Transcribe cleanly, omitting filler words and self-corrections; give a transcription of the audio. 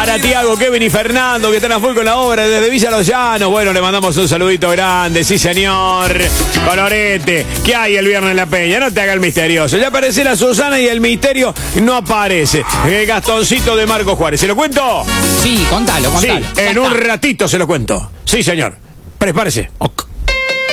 Para Tiago, Kevin y Fernando, que están a full con la obra desde Villa Los Llanos. Bueno, le mandamos un saludito grande, sí señor. Colorete, ¿qué hay el viernes en La Peña? No te haga el misterioso. Ya aparece la Susana y el misterio no aparece. El Gastoncito de Marco Juárez. ¿Se lo cuento? Sí, contalo. Sí, en un ratito se lo cuento. Sí, señor. Prepárese. Ok.